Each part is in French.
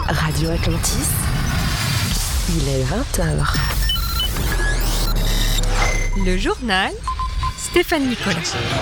Radio Atlantis, il est 20h. Le journal Stéphane Nicolas.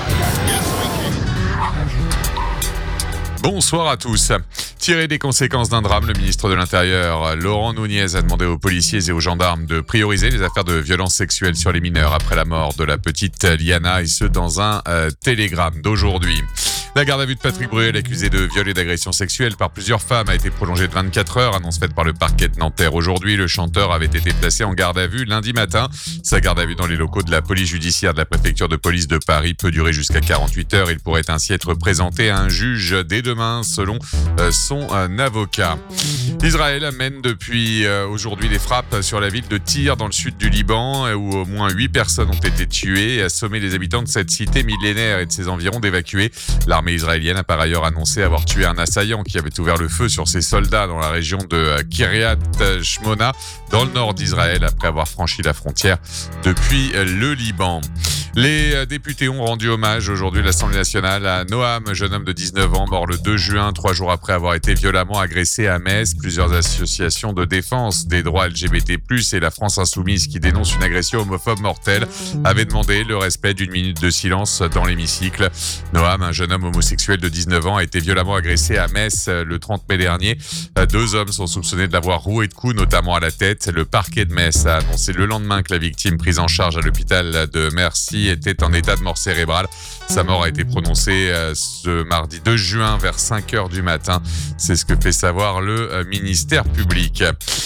Bonsoir à tous. Tiré des conséquences d'un drame, le ministre de l'Intérieur, Laurent Nunez, a demandé aux policiers et aux gendarmes de prioriser les affaires de violences sexuelles sur les mineurs après la mort de la petite Liana, et ce dans un télégramme d'aujourd'hui. La garde à vue de Patrick Bruel, accusé de viol et d'agression sexuelle par plusieurs femmes, a été prolongée de 24 heures, annonce faite par le parquet de Nanterre aujourd'hui. Le chanteur avait été placé en garde à vue lundi matin. Sa garde à vue dans les locaux de la police judiciaire de la préfecture de police de Paris peut durer jusqu'à 48 heures. Il pourrait ainsi être présenté à un juge dès demain, selon son avocat. Israël mène depuis aujourd'hui des frappes sur la ville de Tyr, dans le sud du Liban, où au moins 8 personnes ont été tuées, et a sommé les habitants de cette cité millénaire et de ses environs d'évacuer. L'armée israélienne a par ailleurs annoncé avoir tué un assaillant qui avait ouvert le feu sur ses soldats dans la région de Kiryat Shmona, dans le nord d'Israël, après avoir franchi la frontière depuis le Liban. Les députés ont rendu hommage aujourd'hui à l'Assemblée nationale à Noam, jeune homme de 19 ans, mort le 2 juin, 3 jours après avoir été violemment agressé à Metz. Plusieurs associations de défense des droits LGBT+, et la France Insoumise, qui dénonce une agression homophobe mortelle, avaient demandé le respect d'une minute de silence dans l'hémicycle. Noam, un jeune homme homosexuel de 19 ans, a été violemment agressé à Metz le 30 mai dernier. 2 hommes sont soupçonnés de l'avoir roué de coups, notamment à la tête. Le parquet de Metz a annoncé le lendemain que la victime, prise en charge à l'hôpital de Mercy, était en état de mort cérébrale. Sa mort a été prononcée ce mardi 2 juin vers 5h du matin. C'est ce que fait savoir le ministère public.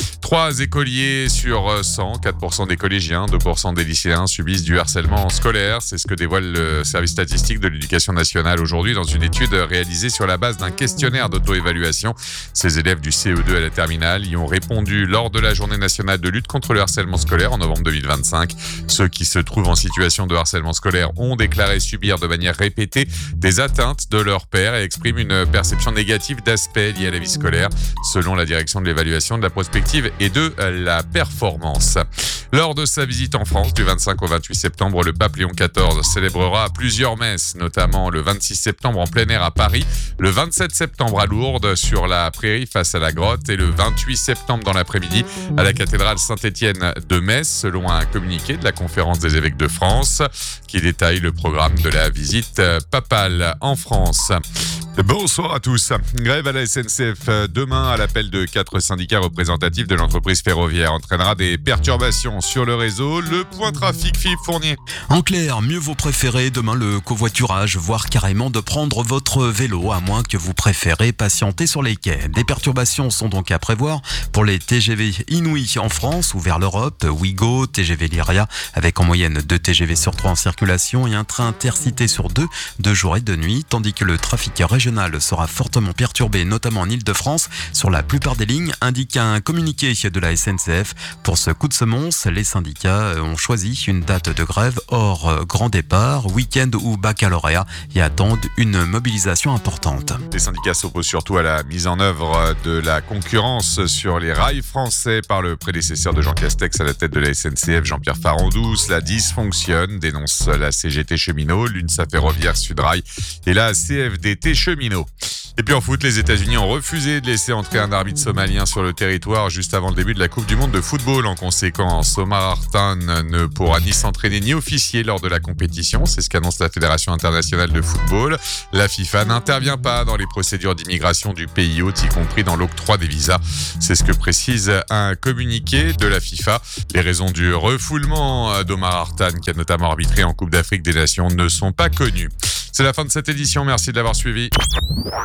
3 écoliers sur 100, 4% des collégiens, 2% des lycéens subissent du harcèlement scolaire. C'est ce que dévoile le service statistique de l'éducation nationale aujourd'hui dans une étude réalisée sur la base d'un questionnaire d'auto-évaluation. Ces élèves du CE2 à la terminale y ont répondu lors de la journée nationale de lutte contre le harcèlement scolaire en novembre 2025. Ceux qui se trouvent en situation de harcèlement scolaire ont déclaré subir de manière répétée des atteintes de leurs pairs et expriment une perception négative d'aspects liés à la vie scolaire, selon la direction de l'évaluation, de la prospective et de la performance. Lors de sa visite en France du 25 au 28 septembre, le pape Léon XIV célébrera plusieurs messes, notamment le 26 septembre en plein air à Paris, le 27 septembre à Lourdes sur la prairie face à la grotte, et le 28 septembre dans l'après-midi à la cathédrale Saint-Étienne de Metz, selon un communiqué de la Conférence des évêques de France qui détaille le programme de la visite papale en France. Bonsoir à tous. Grève à la SNCF demain à l'appel de 4 syndicats représentatifs de l'entreprise ferroviaire entraînera des perturbations sur le réseau. Le point trafic, Philippe Fournier. En clair, mieux vaut préférer demain le covoiturage, voire carrément de prendre votre vélo, à moins que vous préférez patienter sur les quais. Des perturbations sont donc à prévoir pour les TGV Inouï en France ou vers l'Europe, Ouigo, TGV Lyria, avec en moyenne 2 TGV sur 3 en circulation et un train intercité sur 2 de jour et de nuit, tandis que le trafic régional sera fortement perturbé, notamment en Ile-de-France, sur la plupart des lignes, indique un communiqué de la SNCF. Pour ce coup de semonce, les syndicats ont choisi une date de grève hors grand départ, week-end ou baccalauréat, et attendent une mobilisation importante. Les syndicats s'opposent surtout à la mise en œuvre de la concurrence sur les rails français par le prédécesseur de Jean Castex à la tête de la SNCF, Jean-Pierre Farandou. Cela dysfonctionne, dénonce la CGT Cheminot, l'UNSA Ferroviaire Sudrail et la CFDT Cheminot. Et puis en foot, les États-Unis ont refusé de laisser entrer un arbitre somalien sur le territoire juste avant le début de la Coupe du Monde de football. En conséquence, Omar Hartan ne pourra ni s'entraîner ni officier lors de la compétition. C'est ce qu'annonce la Fédération internationale de football. La FIFA n'intervient pas dans les procédures d'immigration du pays hôte, y compris dans l'octroi des visas. C'est ce que précise un communiqué de la FIFA. Les raisons du refoulement d'Omar Hartan, qui a notamment arbitré en Coupe d'Afrique des Nations, ne sont pas connues. C'est la fin de cette édition. Merci de l'avoir suivi.